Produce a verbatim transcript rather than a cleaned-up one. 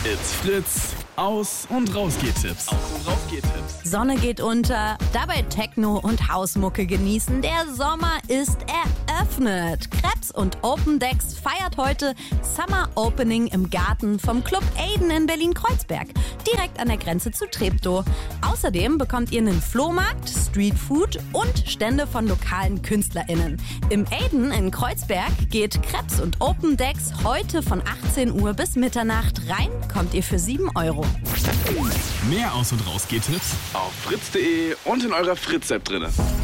It's Fritz. Aus- und Rausgehtipps. Aus- und Rausgehtipps. Sonne geht unter, dabei Techno und Hausmucke genießen. Der Sommer ist eröffnet. Krebs und Open Decks feiert heute Summer Opening im Garten vom Club Aiden in Berlin-Kreuzberg, direkt an der Grenze zu Treptow. Außerdem bekommt ihr einen Flohmarkt, Streetfood und Stände von lokalen KünstlerInnen. Im Aiden in Kreuzberg geht Krebs und Open Decks heute von achtzehn Uhr bis Mitternacht. Rein kommt ihr für sieben Euro. Mehr Aus- und Rausgehtipps auf fritz punkt de und in eurer Fritz-App drin.